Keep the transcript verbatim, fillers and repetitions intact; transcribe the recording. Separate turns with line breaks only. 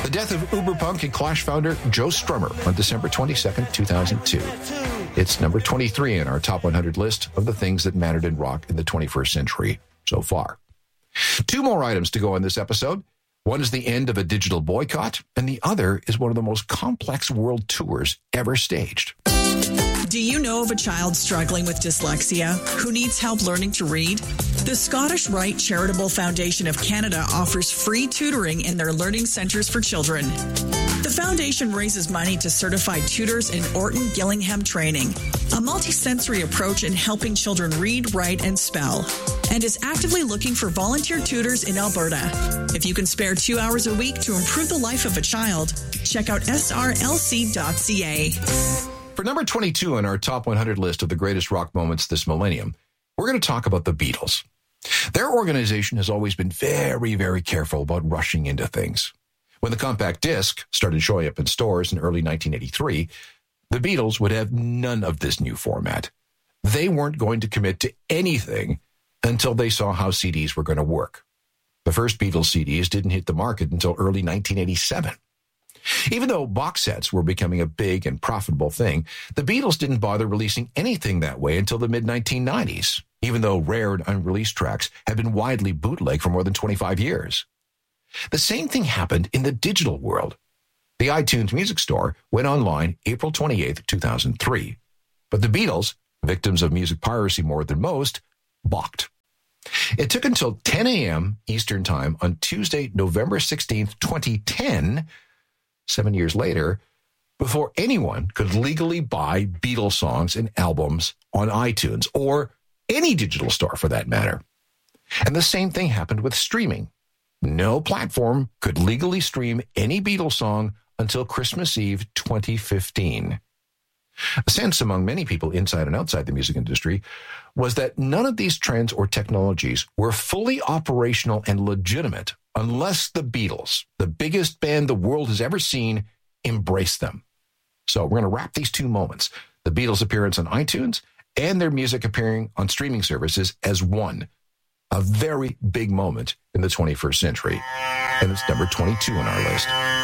The death of Uberpunk and Clash founder Joe Strummer on December twenty-second, two thousand two. It's number twenty-three in our top one hundred list of the things that mattered in rock in the twenty-first century so far. Two more items to go on this episode. One is the end of a digital boycott, and the other is one of the most complex world tours ever staged.
Do you know of a child struggling with dyslexia who needs help learning to read? The Scottish Rite Charitable Foundation of Canada offers free tutoring in their learning centres for children. The foundation raises money to certified tutors in Orton Gillingham training, a multisensory approach in helping children read, write, and spell, and is actively looking for volunteer tutors in Alberta. If you can spare two hours a week to improve the life of a child, check out S R L C dot C A.
For number twenty-two on our top one hundred list of the greatest rock moments this millennium, we're going to talk about the Beatles. Their organization has always been very, very careful about rushing into things. When the compact disc started showing up in stores in early nineteen eighty-three, the Beatles would have none of this new format. They weren't going to commit to anything until they saw how C Ds were going to work. The first Beatles C Ds didn't hit the market until early nineteen eighty-seven. Even though box sets were becoming a big and profitable thing, the Beatles didn't bother releasing anything that way until the mid nineteen nineties, even though rare and unreleased tracks had been widely bootlegged for more than twenty-five years. The same thing happened in the digital world. The iTunes Music Store went online April twenty-eighth, two thousand three. But the Beatles, victims of music piracy more than most, balked. It took until ten a.m. Eastern Time on Tuesday, November sixteenth, twenty ten, seven years later, before anyone could legally buy Beatles songs and albums on iTunes, or any digital store for that matter. And the same thing happened with streaming. No platform could legally stream any Beatles song until Christmas Eve twenty fifteen. A sense among many people inside and outside the music industry was that none of these trends or technologies were fully operational and legitimate unless the Beatles, the biggest band the world has ever seen, embraced them. So we're going to wrap these two moments, the Beatles' appearance on iTunes and their music appearing on streaming services, as one. A very big moment in the twenty-first century. And it's number twenty-two on our list.